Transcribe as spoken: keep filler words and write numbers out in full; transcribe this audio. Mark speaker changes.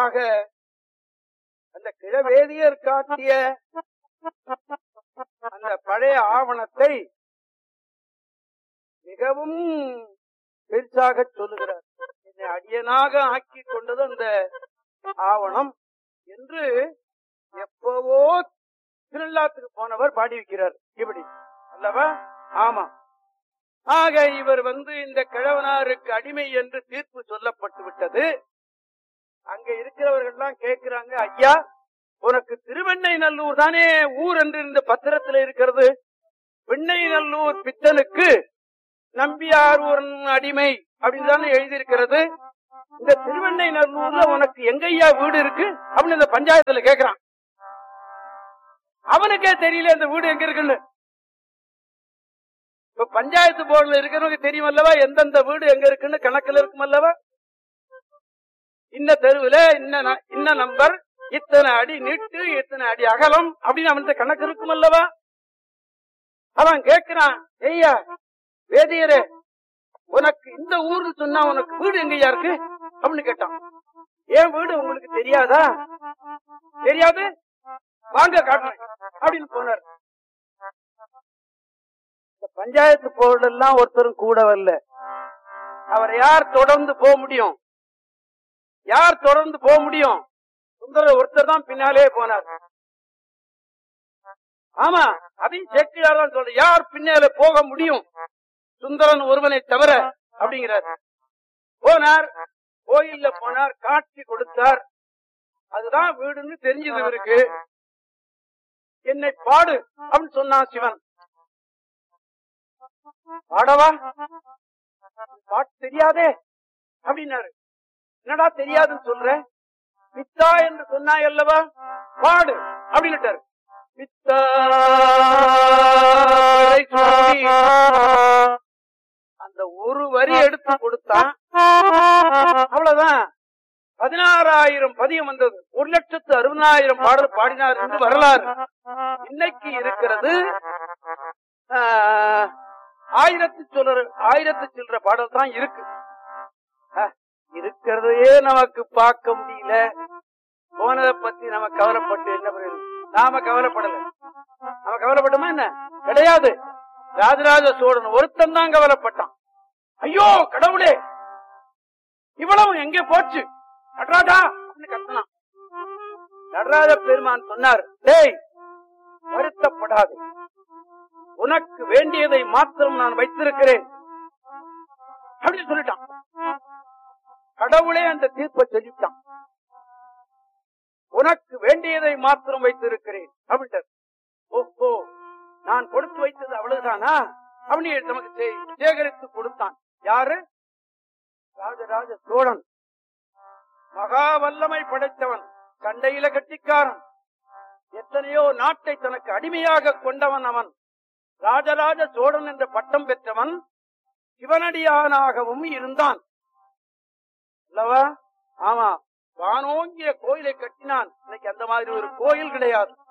Speaker 1: ஆக அந்த கிழவேதியர் காட்டிய அந்த பழைய ஆவணத்தை மிகவும் பெருசாக சொல்லுகிறார். என்னை அடியனாக ஆக்கி கொண்டது அந்த ஆவணம் என்று எப்பவோ திருநள்ளாத்துக்கு போனவர் பாடி வைக்கிறார். இப்படி அல்லவா? ஆமா. ஆக இவர் வந்து இந்த கிழவனாருக்கு அடிமை என்று தீர்ப்பு சொல்லப்பட்டு விட்டது. அங்க இருக்கிறவர்கள் எல்லாம் கேட்கிறாங்க, ஐயா உனக்கு திருவெண்ணை நல்லூர் தானே ஊர் என்று இந்த பத்திரத்தில் இருக்கிறது. வெண்ணை நல்லூர் பித்தனுக்கு நம்பியார் ஒரு அடிமை அப்படின்னு தானே எழுதியிருக்கிறது. இந்த திருவெண்ணை நல்லூர்ல உனக்கு எங்கய்யா வீடு இருக்கு அப்படின்னு இந்த பஞ்சாயத்துல கேட்கிறான். அவனுக்கே தெரியல இந்த வீடு எங்க இருக்குன்னு. இப்ப பஞ்சாயத்து போர்டுல இருக்கிறவங்க தெரியும் அல்லவா எந்தெந்த வீடு எங்க இருக்குன்னு கணக்குல இருக்கும் அல்லவா. இந்த தெருவுல இன்ன நம்பர், இத்தனை அடி நீட்டு, இத்தனை அடி அகலம் அப்படின்னு அவன் கணக்கு இருக்கும் அல்லவா. அவன் கேட்கிறான், ஐயா வேதியரே உனக்கு இந்த ஊர்னு சொன்னா உனக்கு வீடு எங்கயா இருக்கு அப்படின்னு கேட்டான். ஏன் வீடு உங்களுக்கு தெரியாதா? தெரியாது, வாங்க காட்டுறேன் அப்படின்னு போனார். பஞ்சாயத்து போர்டு எல்லாம் ஒருத்தரும் கூட வரல. அவரை யார் தொடர்ந்து போக முடியும்? யார் தொடர்ந்து போக முடியும்? சுந்தரர் ஒருத்தர் தான் பின்னாலே போனார். ஆமா, அதையும் சேக்கிழார் சொல்ற, யார் பின்னாலே போக முடியும்? சுந்தரன் ஒருவனை தவிர அப்படிங்கிறார். போனார், கோயில்ல போனார், காட்சி கொடுத்தார். அதுதான் வீடுன்னு தெரிஞ்சது இவருக்கு. என்னை பாடு அப்படின்னு சொன்னான் சிவன். பாடவா? பாட்டு தெரியாதே அப்படின்னாரு. என்னடா தெரியாதுன்னு சொல்ற? பித்தா என்று சொன்னாய் அல்லவா, பாடு அப்படின்னுட்டாரு. பித்தா அந்த ஒரு வரி எடுத்து கொடுத்தான், அவ்வளவுதான். பதினாறாயிரம் பதியம் வந்தது. ஒரு லட்சத்து அறுபதாயிரம் பாடல் பாடினார் என்று வரலாறு. இன்னைக்கு இருக்கிறது ஆயிரத்தி சொல்ற ஆயிரத்தி சில்லற பாடல் தான் இருக்கு. இருக்கிறதையே நமக்கு பார்க்க முடியல. போனதை பத்தி நம்ம கவலைப்பட்டு என்ன பண்ணுறது? நாம கவலைப்படல. நம்ம கவலைப்பட்டோமா என்ன? கிடையாது. ராஜராஜ சோழன் ஒருத்தன் தான் கவலைப்பட்டான். ஐயோ கடவுளே, இவ்வளவு எங்கே போச்சு நடராஜா கத்தனான். நடராஜ பெருமான் சொன்னார், டேய் வருத்தப்படாது, உனக்கு வேண்டியதை மாத்திரம் நான் வைத்திருக்கிறேன் அப்படின்னு சொல்லிட்டான். கடவுளே அந்த தீர்ப்பை சொல்லிட்டான். உனக்கு வேண்டியதை மாத்திரம் வைத்திருக்கிறேன் அப்படின்ட்டு. ஓஹோ, நான் கொடுத்து வைத்தது அவ்வளவுதானா அப்படின்னு நமக்கு சேகரித்து கொடுத்தான். யாரு? ராஜராஜ சோழன். மகா வல்லமை படைத்தவன், சண்டையில கட்டிக்காரன், எத்தனையோ நாட்டை தனக்கு அடிமையாக கொண்டவன் அவன். ராஜராஜ சோழன் என்ற பட்டம் பெற்றவன், சிவனடியானாகவும் இருந்தான் அல்லவா. ஆமா, வானோங்கிய கோயிலை கட்டினான். இன்னைக்கு அந்த மாதிரி ஒரு கோயில் கிடையாது.